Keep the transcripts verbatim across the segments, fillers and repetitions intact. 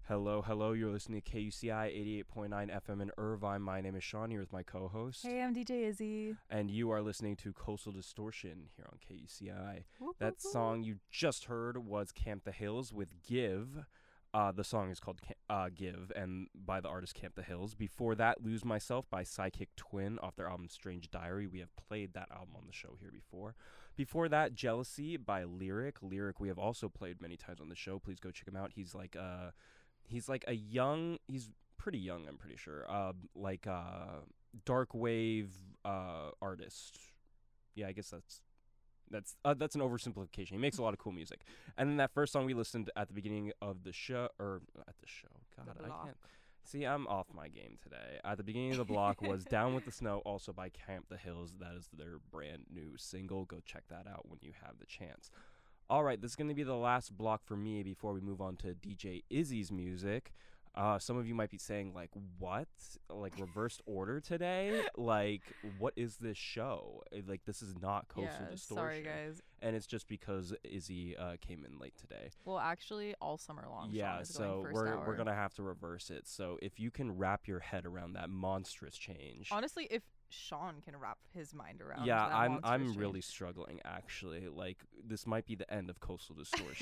Hello, hello. You're listening to K U C I eighty-eight point nine F M in Irvine. My name is Sean. Here with my co-host. Hey, I'm D J Izzy. And you are listening to Coastal Distortion here on K U C I. Whoop, That whoop, whoop. song you just heard was Camp the Hills with Give. Uh, the song is called uh, Give, and by the artist Camp the Hills. Before that, Lose Myself by Psychic Twin off their album Strange Diary. We have played that album on the show here before. Before that, Jealousy by Lyric. Lyric we have also played many times on the show. Please go check him out. He's like a, he's like a young, he's pretty young, I'm pretty sure. Uh, like a dark wave uh, artist. Yeah, I guess that's That's uh, that's an oversimplification. He makes a lot of cool music. And then that first song we listened at the beginning of the show, or at the show, God, The I block. can't. See, I'm off my game today. At the beginning of the block was Down with the Snow, also by Camp the Hills. That is their brand new single. Go check that out when you have the chance. All right, this is going to be the last block for me before we move on to D J Izzy's music. Uh, some of you might be saying, like, what? Like, reversed order today? Like, what is this show? Uh, Like, this is not Coastal Yeah, Distortion. sorry guys. And it's just because Izzy uh, came in late today. Well, actually, all summer long. yeah, Sean is so going first we're hour. we're gonna have to reverse it. So if you can wrap your head around that monstrous change. Honestly, if Sean can wrap his mind around. yeah, that I'm monstrous I'm change. really struggling actually. Like this might be the end of Coastal Distortion.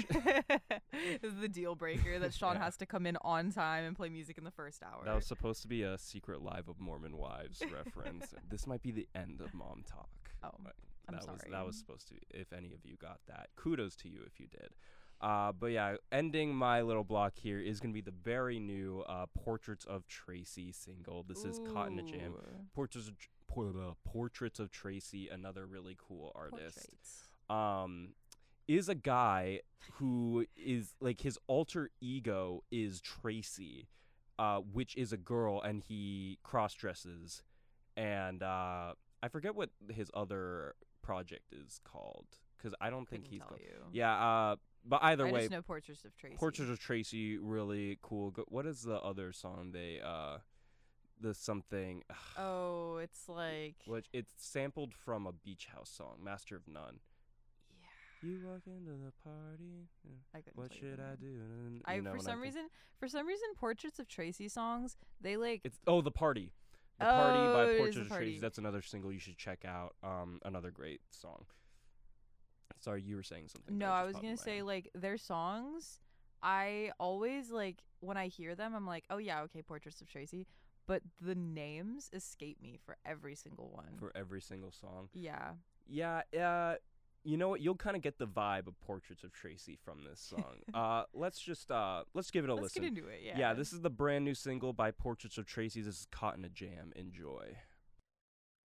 This is the deal breaker that Sean Yeah. has to come in on time and play music in the first hour. That was supposed to be a secret Live of Mormon Wives reference. This might be the end of Mom Talk. Oh, But I'm that was sorry. that was supposed to be, if any of you got that. Kudos to you if you did. Uh, but yeah, ending my little block here is going to be the very new uh, Portraits of Tracy single. This is Caught in a Jam. Ooh, Portraits of, Tr- Por- uh, Portraits of Tracy, another really cool artist. portraits. Um, is a guy who is like his alter ego is Tracy, uh, which is a girl, and he cross dresses, and uh, I forget what his other project is called because I don't think Couldn't he's. tell Go- you. yeah. Uh, but either I way, just know Portraits of Tracy. Portraits of Tracy, really cool. Go- what is the other song they uh, the something. Oh, it's like. Which it's sampled from a Beach House song, Master of None. Yeah. You walk into the party. uh, I couldn't What tell you should the I name. do? And, I you know, for and some think- reason for some reason Portraits of Tracy songs they like it's oh the party, the party Oh, by it is Portraits The of Tracy. Party. That's another single you should check out. Um, another great song. Sorry, you were saying something. no that I just was popped in gonna my say head. like their songs I always like when I hear them I'm like oh yeah okay Portraits of Tracy but the names escape me for every single one. For every single song. Yeah. Yeah. Uh, you know what? You'll kind of get the vibe of Portraits of Tracy from this song. uh, let's just uh, let's give it a Let's listen. get into it. Yeah. Yeah, this is the brand new single by Portraits of Tracy. This is Caught in a Jam. Enjoy.